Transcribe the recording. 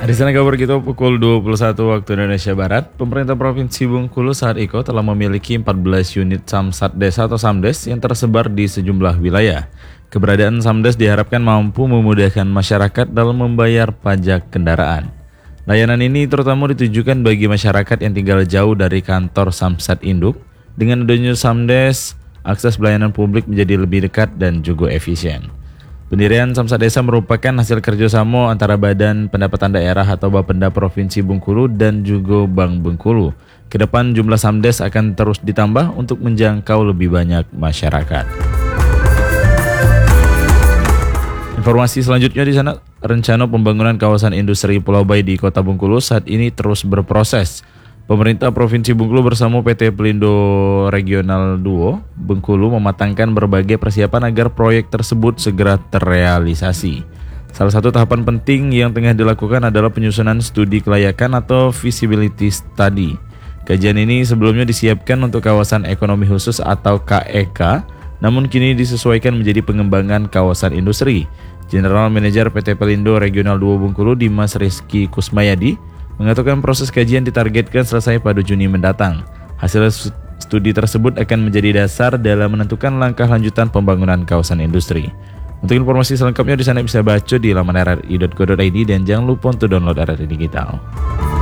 Di sana kabar kita pukul 21 waktu Indonesia Barat, pemerintah Provinsi Bengkulu saat itu telah memiliki 14 unit Samsat Desa atau Samdes yang tersebar di sejumlah wilayah. Keberadaan Samdes diharapkan mampu memudahkan masyarakat dalam membayar pajak kendaraan. Layanan ini terutama ditujukan bagi masyarakat yang tinggal jauh dari kantor Samsat Induk. Dengan adanya Samdes, akses pelayanan publik menjadi lebih dekat dan juga efisien. Pendirian Samsat Desa merupakan hasil kerjasama antara Badan Pendapatan Daerah atau Bapenda Provinsi Bengkulu dan juga Bank Bengkulu. Kedepan jumlah Samdes akan terus ditambah untuk menjangkau lebih banyak masyarakat. Informasi selanjutnya di sana, rencana pembangunan kawasan industri Pulau Bayi di Kota Bengkulu saat ini terus berproses. Pemerintah Provinsi Bengkulu bersama PT Pelindo Regional 2 Bengkulu mematangkan berbagai persiapan agar proyek tersebut segera terrealisasi. Salah satu tahapan penting yang tengah dilakukan adalah penyusunan studi kelayakan atau feasibility study. Kajian ini sebelumnya disiapkan untuk kawasan ekonomi khusus atau KEK, namun kini disesuaikan menjadi pengembangan kawasan industri. General Manager PT Pelindo Regional 2 Bengkulu Dimas Rizky Kusmayadi mengatakan proses kajian ditargetkan selesai pada Juni mendatang. Hasil studi tersebut akan menjadi dasar dalam menentukan langkah lanjutan pembangunan kawasan industri. Untuk informasi selengkapnya di sana bisa baca di laman rri.go.id dan jangan lupa untuk download RRI Digital.